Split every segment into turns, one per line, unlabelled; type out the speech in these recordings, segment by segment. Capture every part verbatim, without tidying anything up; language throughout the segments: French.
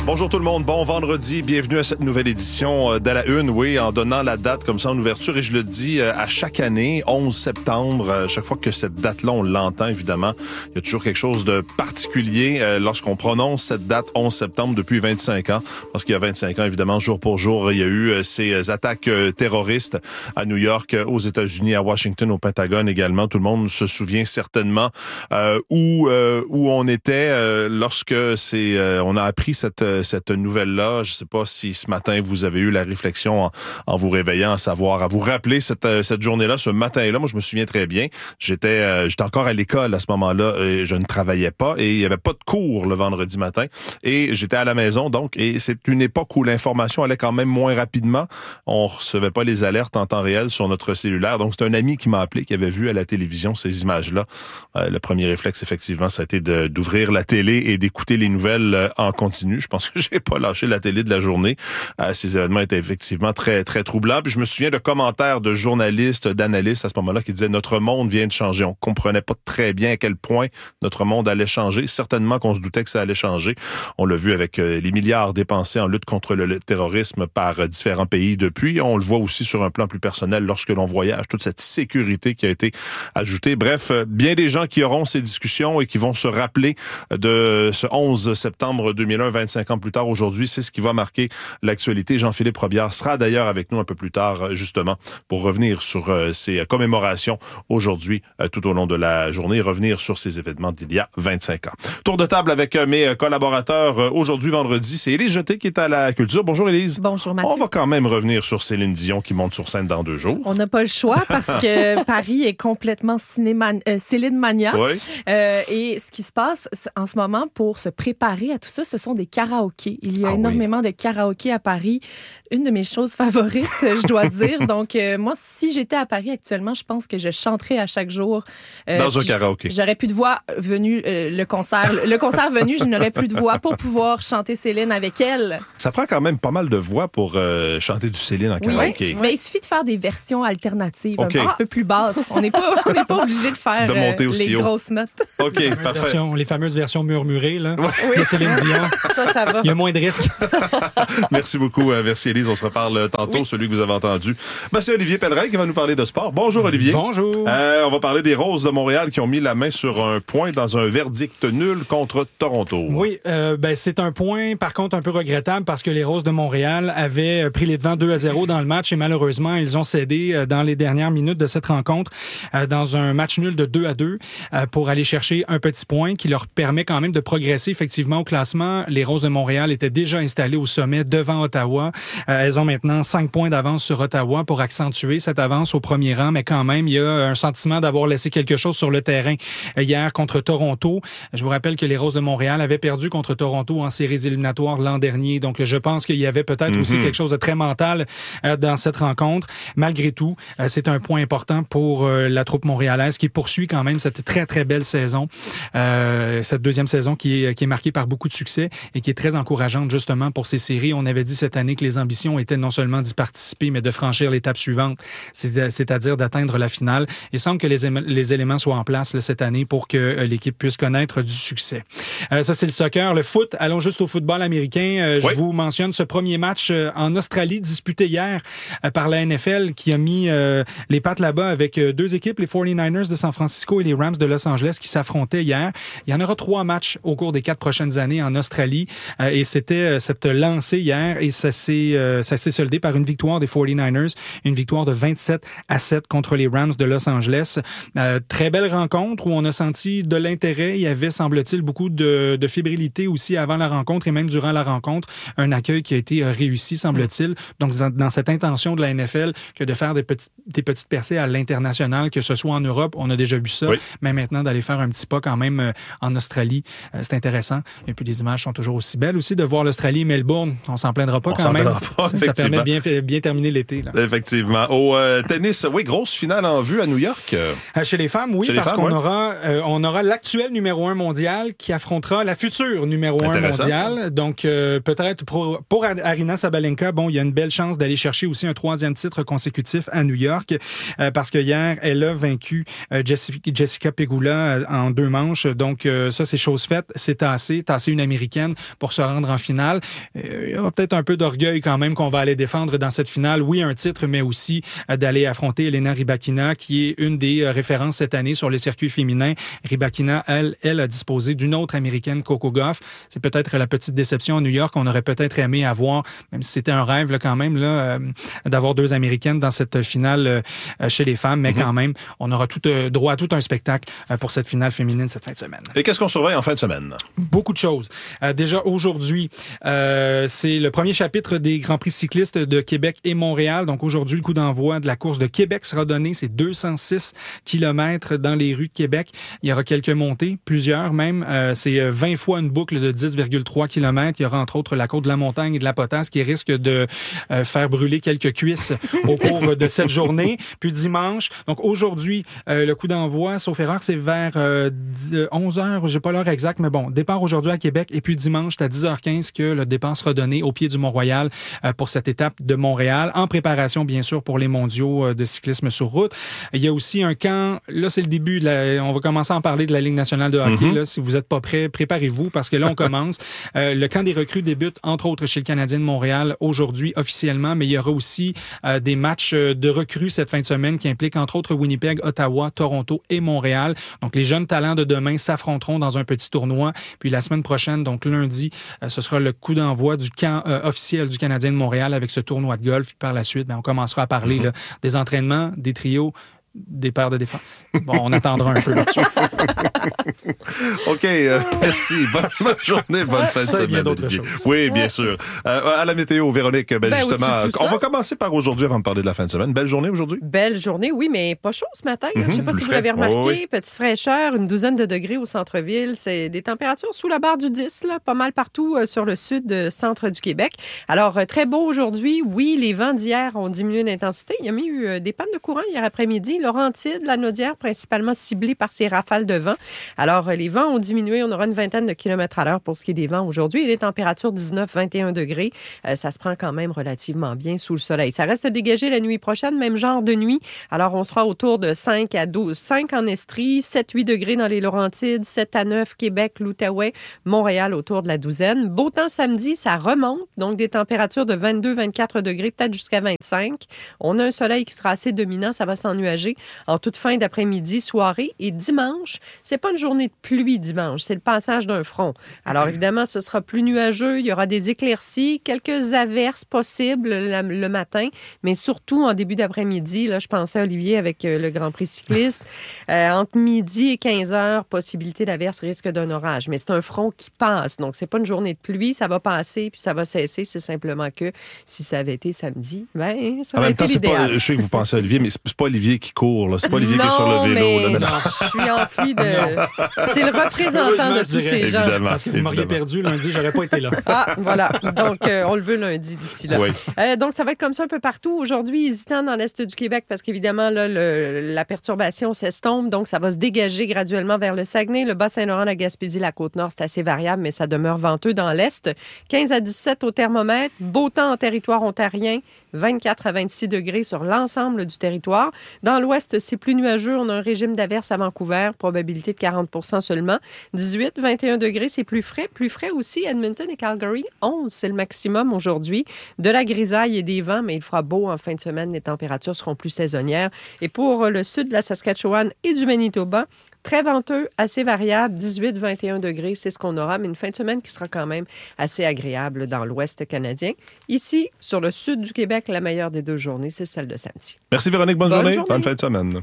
Bonjour tout le monde, bon vendredi, bienvenue à cette nouvelle édition d'À la Une, oui, en donnant la date comme ça en ouverture, et je le dis à chaque année, onze septembre, chaque fois que cette date-là, on l'entend évidemment, il y a toujours quelque chose de particulier lorsqu'on prononce cette date onze septembre depuis vingt-cinq ans, parce qu'il y a vingt-cinq ans, évidemment, jour pour jour, il y a eu ces attaques terroristes à New York, aux États-Unis, à Washington, au Pentagone également. Tout le monde se souvient certainement euh, où euh, où on était euh, lorsque c'est euh, on a appris cette cette nouvelle-là. Je ne sais pas si ce matin, vous avez eu la réflexion en, en vous réveillant, à savoir, à vous rappeler cette, cette journée-là, ce matin-là. Moi, je me souviens très bien. J'étais euh, j'étais encore à l'école à ce moment-là. Et je ne travaillais pas et il n'y avait pas de cours le vendredi matin. Et j'étais à la maison, donc. Et c'est une époque où l'information allait quand même moins rapidement. On recevait pas les alertes en temps réel sur notre cellulaire. Donc, c'est un ami qui m'a appelé, qui avait vu à la télévision ces images-là. Euh, le premier réflexe, effectivement, ça a été de, d'ouvrir la télé et d'écouter les nouvelles euh, en continu. Je pense que j'ai pas lâché la télé de la journée. Euh, ces événements étaient effectivement très, très troublants. Puis je me souviens de commentaires de journalistes, d'analystes à ce moment-là qui disaient « Notre monde vient de changer ». On comprenait pas très bien à quel point notre monde allait changer. Certainement qu'on se doutait que ça allait changer. On l'a vu avec euh, les milliards dépensés en lutte contre le, le terrorisme par euh, différents pays depuis. On le voit aussi sur un plan plus personnel lorsque l'on voyage, toute cette sécurité qui a été ajoutée. Bref, euh, bien des gens qui auront ces discussions et qui vont se rappeler de ce onze septembre deux mille un, vingt-cinq ans plus tard aujourd'hui. C'est ce qui va marquer l'actualité. Jean-Philippe Robillard sera d'ailleurs avec nous un peu plus tard, justement, pour revenir sur euh, ces commémorations aujourd'hui, euh, tout au long de la journée, revenir sur ces événements d'il y a vingt-cinq ans. Tour de table avec euh, mes collaborateurs euh, aujourd'hui, vendredi. C'est Élise Jeté qui est à la culture. Bonjour Élise.
Bonjour Mathieu.
On va quand même revenir sur Céline Dion qui monte sur scène dans deux jours.
On n'a pas le choix parce que Paris est complètement cinéma, euh, Céline Mania.
Oui.
Euh, et ce qui se passe en ce moment pour se préparer à tout ça, ce sont des karaokés. Il y a
Ah
énormément
oui.
de karaokés à Paris. Une de mes choses favorites, je dois dire. Donc, euh, moi, si j'étais à Paris actuellement, je pense que je chanterais à chaque jour. Euh,
Dans un karaoké.
J'aurais plus de voix venu euh, le concert. Le concert venu, je n'aurais plus de voix pour pouvoir chanter Céline avec elle.
Ça prend quand même pas mal de voix pour euh, chanter du Céline en karaoké.
Oui, mais il suffit de faire des versions alternatives
okay.
un petit peu plus basses. On n'est pas, on n'est pas obligé de faire
de monter
euh,
aussi
les
haut.
grosses notes.
OK,
les
parfait.
Versions, les fameuses versions murmurées, là,
oui.
de Céline Dion.
Ça, ça va.
Il y a moins de risques.
Merci beaucoup. Euh, merci Élise. On se reparle tantôt, oui. Celui que vous avez entendu. Ben, c'est Olivier Pellerin qui va nous parler de sport. Bonjour Olivier.
Bonjour.
Euh, on va parler des Roses de Montréal qui ont mis la main sur un point dans un verdict nul contre Toronto.
Oui, euh, ben, c'est un point par contre un peu regrettable parce que les Roses de Montréal avaient pris les devants deux à zéro dans le match et malheureusement ils ont cédé dans les dernières minutes de cette rencontre euh, dans un match nul de deux à deux euh, pour aller chercher un petit point qui leur permet quand même de progresser effectivement au classement. Les Roses de Montréal étaient déjà installées au sommet devant Ottawa. Euh, elles ont maintenant cinq points d'avance sur Ottawa pour accentuer cette avance au premier rang, mais quand même, il y a un sentiment d'avoir laissé quelque chose sur le terrain euh, hier contre Toronto. Je vous rappelle que les Roses de Montréal avaient perdu contre Toronto en séries éliminatoires l'an dernier, donc je pense qu'il y avait peut-être mm-hmm. aussi quelque chose de très mental euh, dans cette rencontre. Malgré tout, euh, c'est un point important pour euh, la troupe montréalaise qui poursuit quand même cette très, très belle saison, euh, cette deuxième saison qui est, qui est marquée par beaucoup de succès et qui est très encourageante justement pour ces séries. On avait dit cette année que les ambitions étaient non seulement d'y participer, mais de franchir l'étape suivante, c'est-à-dire d'atteindre la finale. Il semble que les, éme- les éléments soient en place là, cette année pour que euh, l'équipe puisse connaître du succès. Euh, ça, c'est le soccer. Le foot, allons juste au football américain. Euh, oui. Je vous mentionne ce premier match euh, en Australie disputé hier euh, par la N F L qui a mis euh, les pattes là-bas avec euh, deux équipes, les forty-niners de San Francisco et les Rams de Los Angeles qui s'affrontaient hier. Il y en aura trois matchs au cours des quatre prochaines années en Australie euh, et c'était euh, cette lancée hier et ça s'est, euh, ça s'est soldé par une victoire des forty-niners, une victoire de vingt-sept à sept contre les Rams de Los Angeles. Euh, très belle rencontre où on a senti de l'intérêt. Il y avait, semble-t-il, beaucoup de, de fébrilité aussi avant la rencontre et même durant la rencontre. Un accueil qui a été réussi, semble-t-il. Donc, dans cette intention de la N F L que de faire des petites, des petites percées à l'international, que ce soit en Europe, on a déjà vu ça, oui. Mais maintenant d'aller faire un petit pas quand même euh, en Australie, euh, c'est intéressant. Et puis les images sont toujours aussi belles aussi de voir l'Australie et Melbourne. On s'en plaindra pas on quand même. Pas, ça, ça permet de bien, bien terminer l'été. Là.
Effectivement. Au euh, tennis, oui, grosse finale en vue à New York. Euh,
chez les femmes, oui, parce femmes, qu'on ouais. aura, euh, on aura l'actuel numéro un mondial qui affrontera la future numéro un mondiale. Donc, euh, peut-être pour, pour Aryna Sabalenka, bon, il y a une belle chance d'aller chercher aussi un troisième titre consécutif à New York euh, parce que hier, elle a vaincu euh, Jessica, Jessica Pegula euh, en deux manches. Donc, euh, ça, c'est chose faite. C'est tassé. Tassé une Américaine pour se rendre en finale. Euh, il y aura peut-être un peu d'orgueil quand même qu'on va aller défendre dans cette finale. Oui, un titre, mais aussi euh, d'aller affronter Elena Rybakina, qui est une des euh, références cette année sur les circuits féminins. Rybakina, elle, elle a disposé d'une autre Américaine, Coco Gauff. C'est peut-être la petite déception à New York. On aurait peut-être aimé avoir, même si c'était un rêve là, quand même, là, euh, d'avoir deux Américaines dans cette finale euh, chez les femmes, mais mm-hmm. quand même, on aura tout, euh, droit à tout un spectacle euh, pour cette finale féminine cette fin de semaine.
Et qu'est-ce qu'on surveille en fin de semaine?
Beaucoup de choses. Euh, déjà aujourd'hui, euh, c'est le premier chapitre des Grands Prix cyclistes de Québec et Montréal. Donc aujourd'hui, le coup d'envoi de la course de Québec sera donné. C'est deux cent six kilomètres dans les rues de Québec. Il y aura quelques montées, plusieurs même. Euh, c'est vingt fois une boucle de dix virgule trois kilomètres. Il y aura entre autres la côte de la Montagne et de la Potasse qui risque de euh, faire brûler quelques cuisses au cours de cette journée. Puis dimanche, donc aujourd'hui, euh, le coup d'envoi, sauf erreur, c'est vers euh, onze heures, j'ai pas l'heure exacte, mais bon, départ aujourd'hui à Québec et puis dimanche, c'est à dix heures quinze que le départ sera donné au pied du Mont-Royal euh, pour cette étape de Montréal, en préparation bien sûr pour les mondiaux euh, de cyclisme sur route. Il y a aussi un camp, là c'est le début, de la, on va commencer à en parler de la Ligue nationale de hockey. Mm-hmm. Là, si vous n'êtes pas prêts, préparez-vous parce que là on commence. Euh, le camp des recrues débute entre autres chez le Canadien de Montréal aujourd'hui officiellement, mais il y aura aussi euh, des matchs de recrues cette fin de semaine qui impliquent entre autres Winnipeg, Ottawa, Toronto et Montréal. Donc les jeunes talents de demain s'affronteront dans un petit tournoi. Puis la semaine prochaine, donc lundi, euh, ce sera le coup d'envoi du camp euh, officiel du Canadien de Montréal avec ce tournoi de golf. Puis par la suite, ben, on commencera à parler mm-hmm. là, des entraînements, des trios, des paires de défense. Bon, on attendra un peu là-dessus.
OK, euh, merci. Bonne, bonne journée, bonne fin de
ça
semaine.
Bien d'autres choses.
Oui, bien sûr. Euh, à la météo, Véronique, ben, ben justement, on va commencer par aujourd'hui avant de parler de la fin de semaine. Belle journée aujourd'hui?
Belle journée, oui, mais pas chaud ce matin. Mm-hmm, je ne sais pas si frais. Vous l'avez remarqué. Oh, oui. Petite fraîcheur, une douzaine de degrés au centre-ville. C'est des températures sous la barre du dix, là, pas mal partout euh, sur le sud euh, centre du Québec. Alors, euh, très beau aujourd'hui. Oui, les vents d'hier ont diminué d'intensité. Il y a eu euh, des pannes de courant hier après-midi. Laurentides, la Naudière, principalement ciblée par ces rafales de vent. Alors, les vents ont diminué. On aura une vingtaine de kilomètres à l'heure pour ce qui est des vents aujourd'hui. Et les températures dix-neuf à vingt et un degrés. Euh, ça se prend quand même relativement bien sous le soleil. Ça reste dégagé la nuit prochaine, même genre de nuit. Alors, on sera autour de cinq à douze. cinq en Estrie, sept à huit degrés dans les Laurentides, sept à neuf Québec, l'Outaouais, Montréal autour de la douzaine. Beau temps samedi, ça remonte. Donc, des températures de vingt-deux à vingt-quatre degrés, peut-être jusqu'à vingt-cinq. On a un soleil qui sera assez dominant. Ça va s'ennuager en toute fin d'après-midi, soirée. Et dimanche, c'est pas une journée de pluie dimanche, c'est le passage d'un front. Alors évidemment, ce sera plus nuageux, il y aura des éclaircies, quelques averses possibles la, le matin, mais surtout en début d'après-midi. Là, je pensais à Olivier avec euh, le Grand Prix cycliste. Euh, entre midi et quinze heures, possibilité d'averse, risque d'un orage. Mais c'est un front qui passe, donc c'est pas une journée de pluie, ça va passer puis ça va cesser. C'est simplement que si ça avait été samedi, ben ça aurait été
temps,
l'idéal.
Pas, je sais que vous pensez à Olivier, mais c'est pas Olivier qui court, là. C'est pas Olivier non, qui est sur le vélo.
Mais
là, mais
non, je suis empli de... C'est le représentant de tous ces gens.
Évidemment, parce que vous m'auriez perdu lundi, j'aurais pas été là.
Ah, voilà. Donc, euh, on le veut lundi d'ici là. Oui. Euh, donc, ça va être comme ça un peu partout. Aujourd'hui, hésitant dans l'est du Québec parce qu'évidemment, là, le, la perturbation s'estompe. Donc, ça va se dégager graduellement vers le Saguenay. Le Bas-Saint-Laurent, la Gaspésie, la Côte-Nord, c'est assez variable, mais ça demeure venteux dans l'est. quinze à dix-sept au thermomètre. Beau temps en territoire ontarien. vingt-quatre à vingt-six degrés sur l'ensemble du territoire. Dans l'ouest, c'est plus nuageux. On a un régime d'averse à Vancouver, probabilité de quarante pour cent seulement. dix-huit à vingt et un degrés, c'est plus frais. Plus frais aussi, Edmonton et Calgary, onze, c'est le maximum aujourd'hui. De la grisaille et des vents, mais il fera beau en fin de semaine. Les températures seront plus saisonnières. Et pour le sud de la Saskatchewan et du Manitoba, très venteux, assez variable, dix-huit à vingt et un degrés, c'est ce qu'on aura, mais une fin de semaine qui sera quand même assez agréable dans l'ouest canadien. Ici, sur le sud du Québec, la meilleure des deux journées, c'est celle de samedi.
Merci Véronique, bonne, bonne journée. journée, bonne fin de semaine.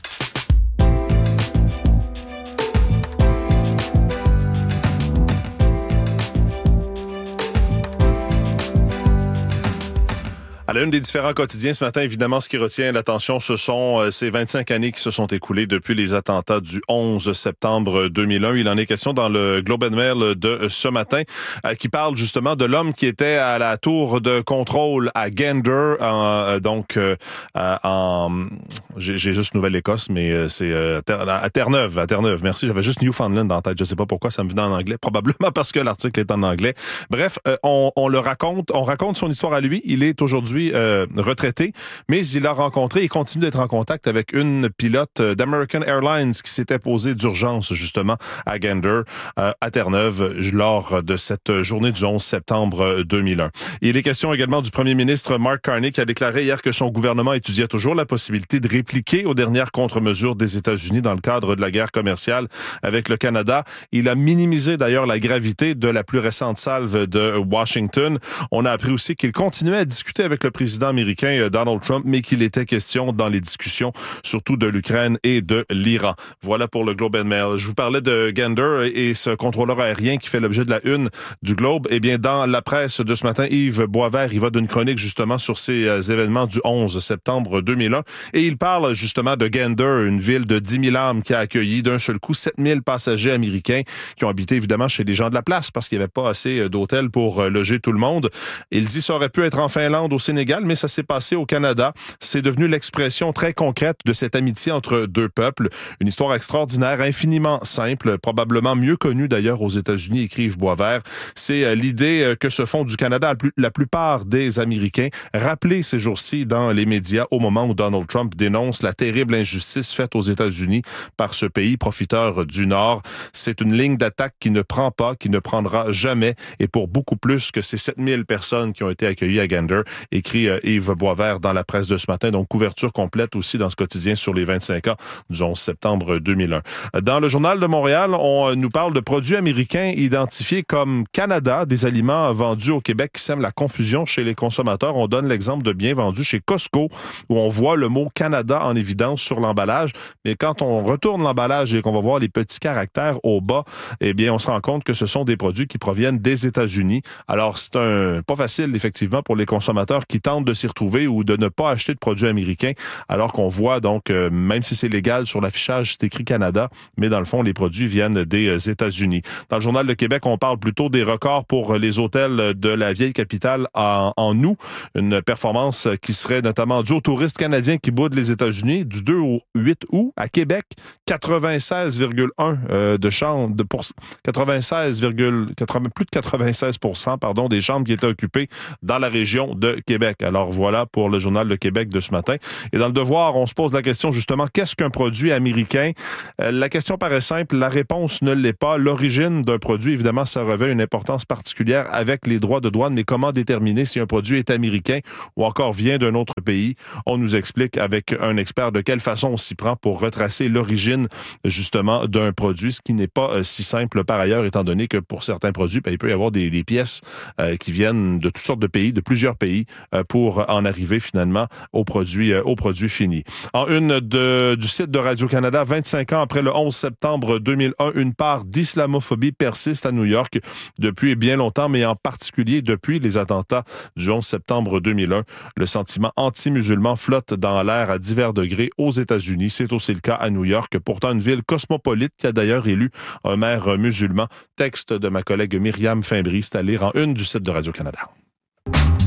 À la une des différents quotidiens ce matin, évidemment, ce qui retient l'attention, ce sont euh, ces vingt-cinq années qui se sont écoulées depuis les attentats du onze septembre deux mille un. Il en est question dans le Globe and Mail de ce matin, euh, qui parle justement de l'homme qui était à la tour de contrôle à Gander, en, donc euh, en... J'ai, j'ai juste Nouvelle-Écosse, mais c'est euh, à Terre-Neuve, à Terre-Neuve. Merci, j'avais juste Newfoundland en tête. Je sais pas pourquoi ça me venait en anglais, probablement parce que l'article est en anglais. Bref, euh, on, on le raconte, on raconte son histoire à lui. Il est aujourd'hui aujourd'hui euh, retraité, mais il a rencontré et continue d'être en contact avec une pilote d'American Airlines qui s'était posée d'urgence justement à Gander, euh, à Terre-Neuve, lors de cette journée du onze septembre deux mille un. Il est question également du premier ministre Mark Carney qui a déclaré hier que son gouvernement étudiait toujours la possibilité de répliquer aux dernières contre-mesures des États-Unis dans le cadre de la guerre commerciale avec le Canada. Il a minimisé d'ailleurs la gravité de la plus récente salve de Washington. On a appris aussi qu'il continuait à discuter avec le président américain Donald Trump, mais qu'il était question dans les discussions surtout de l'Ukraine et de l'Iran. Voilà pour le Globe and Mail. Je vous parlais de Gander et ce contrôleur aérien qui fait l'objet de la une du Globe. Eh bien, dans la presse de ce matin, Yves Boisvert, il va d'une chronique justement sur ces euh, événements du onze septembre deux mille un et il parle justement de Gander, une ville de dix mille âmes qui a accueilli d'un seul coup sept mille passagers américains qui ont habité évidemment chez des gens de la place parce qu'il n'y avait pas assez d'hôtels pour euh, loger tout le monde. Il dit ça aurait pu être en Finlande, au Sénégal, mais ça s'est passé au Canada. C'est devenu l'expression très concrète de cette amitié entre deux peuples. Une histoire extraordinaire, infiniment simple, probablement mieux connue d'ailleurs aux États-Unis, écrit Yves Boisvert. C'est euh, l'idée euh, que se font du Canada la, plus, la plupart des Américains, rappelée ces jours-ci dans les médias au moment où Donald Trump dénonce la terrible injustice faite aux États-Unis par ce pays profiteur du Nord. C'est une ligne d'attaque qui ne prend pas, qui ne prendra jamais, et pour beaucoup plus que ces sept mille personnes qui ont été accueillies à Gander, écrit euh, Yves Boisvert dans la presse de ce matin. Donc, couverture complète aussi dans ce quotidien sur les vingt-cinq ans du onze septembre deux mille un. Dans le Journal de Montréal, on nous parle de produits américains identifiés comme Canada, des aliments vendus au Québec qui sèment la confusion chez les consommateurs. On donne l'exemple de biens vendus chez Costco, où on voit le mot Canada en évidence sur l'emballage. Mais quand on retourne l'emballage et qu'on va voir les petits caractères au bas, eh bien, on se rend compte que ce sont des produits qui proviennent des États-Unis. Alors, c'est un pas facile, effectivement, pour les consommateurs qui tentent de s'y retrouver ou de ne pas acheter de produits américains, alors qu'on voit, donc, euh, même si c'est légal sur l'affichage, c'est écrit Canada, mais dans le fond, les produits viennent des États-Unis. Dans le Journal de Québec, on parle plutôt des records pour les hôtels de la vieille capitale en, en août. Une performance qui serait notamment due aux touristes canadiens qui boudent les États-Unis. Du deux au huit août, à Québec, quatre-vingt-seize virgule un euh, de chambres, de pour, quatre-vingt-seize, quatre-vingts, plus de quatre-vingt-seize pour cent pardon, des chambres qui étaient occupées dans la région de Québec. Alors voilà pour le Journal de Québec de ce matin. Et dans le Devoir, on se pose la question justement, qu'est-ce qu'un produit américain? Euh, la question paraît simple, la réponse ne l'est pas. L'origine d'un produit, évidemment, ça revêt une importance particulière avec les droits de douane, mais comment déterminer si un produit est américain ou encore vient d'un autre pays? On nous explique avec un expert de quelle façon on s'y prend pour retracer l'origine justement d'un produit, ce qui n'est pas euh, si simple par ailleurs, étant donné que pour certains produits, ben, il peut y avoir des, des pièces euh, qui viennent de toutes sortes de pays, de plusieurs pays, euh, pour en arriver finalement au produit, euh, au produit fini. En une de, du site de Radio-Canada, vingt-cinq ans après le onze septembre deux mille un, une part d'islamophobie persiste à New York depuis bien longtemps, mais en particulier depuis les attentats du onze septembre deux mille un. Le sentiment anti-musulman flotte dans l'air à divers degrés aux États-Unis. C'est aussi le cas à New York, pourtant une ville cosmopolite qui a d'ailleurs élu un maire musulman. Texte de ma collègue Myriam Fimbry, c'est à lire en une du site de Radio-Canada.